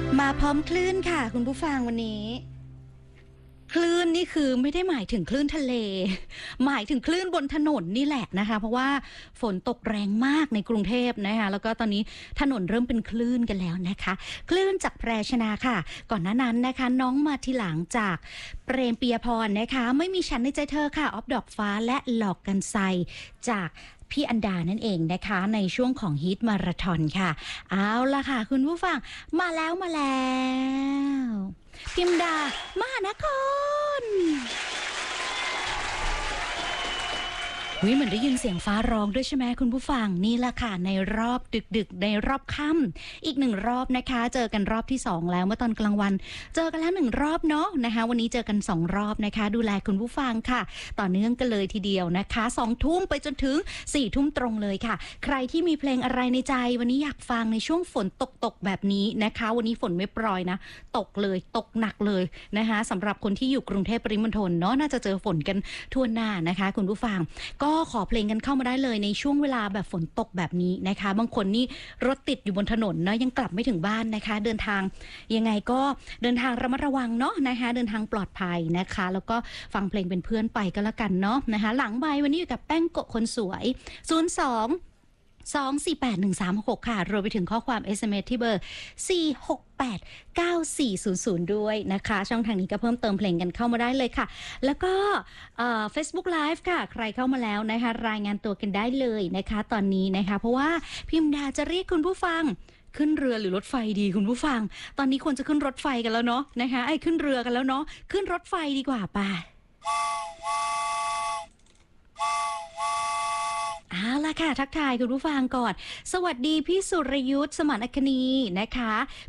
มาพร้อมคลื่นค่ะคุณผู้ฟังวันนี้คลื่นนี่คือไม่ได้หมายถึงคลื่นทะเลหมายถึงคลื่นบนถนนนี่แหละนะคะเพราะว่าฝนตกแรงมากในกรุงเทพนะคะแล้วก็ตอนนี้ถนนเริ่มเป็นคลื่นกันแล้วนะคะคลื่นจากแพรชนาค่ะก่อนหน้านั้นนะคะน้องมาทีหลังจากเปรมปียพรนะคะไม่มีฉันในใจเธอค่ะออฟดอกฟ้าและหลอกกันไซจากพี่อันดานั่นเองนะคะในช่วงของฮิตมาราธอนค่ะเอาล่ะค่ะคุณผู้ฟังมาแล้วพิมดามหานครเหมือนได้ยินเสียงฟ้าร้องด้วยใช่ไหมคุณผู้ฟังนี่แหละค่ะในรอบดึกในรอบค่ำอีก1รอบนะคะเจอกันรอบที่2แล้วเมื่อตอนกลางวันเจอกันแล้ว1รอบเนาะนะคะวันนี้เจอกัน2รอบนะคะดูแลคุณผู้ฟังค่ะต่อเนื่องกันเลยทีเดียวนะคะ2 ทุ่มไปจนถึง4 ทุ่มตรงเลยค่ะใครที่มีเพลงอะไรในใจวันนี้อยากฟังในช่วงฝนตกแบบนี้นะคะวันนี้ฝนไม่โปรยนะตกเลยตกหนักเลยนะคะสำหรับคนที่อยู่กรุงเทพปริมณฑลเนาะน่าจะเจอฝนกันทั่วหน้านะคะคุณผู้ฟังก็ขอเพลงกันเข้ามาได้เลยในช่วงเวลาแบบฝนตกแบบนี้นะคะบางคนนี่รถติดอยู่บนถนนนะยังกลับไม่ถึงบ้านนะคะเดินทางยังไงก็เดินทางระมัดระวังเนาะนะคะเดินทางปลอดภัยนะคะแล้วก็ฟังเพลงเป็นเพื่อนไปก็แล้วกันเนาะนะคะหลังไมค์วันนี้อยู่กับแป้งโกะคนสวย02-248-1366ค่ะรวมไปถึงข้อความ SMS ที่เบอร์4689400ด้วยนะคะช่องทางนี้ก็เพิ่มเติมเพลงกันเข้ามาได้เลยค่ะแล้วก็Facebook Live ค่ะใครเข้ามาแล้วนะคะรายงานตัวกันได้เลยนะคะตอนนี้นะคะเพราะว่าพิมดาจะเรียกคุณผู้ฟังขึ้นเรือหรือรถไฟดีคุณผู้ฟังตอนนี้ควรจะขึ้นรถไฟกันแล้วเนาะนะคะขึ้นเรือกันแล้วเนาะขึ้นรถไฟดีกว่าป่ะเอาล่ะค่ะทักทายคุณผู้ฟังก่อนสวัสดีพี่สุรยุทธสมานอัคนีนะคะ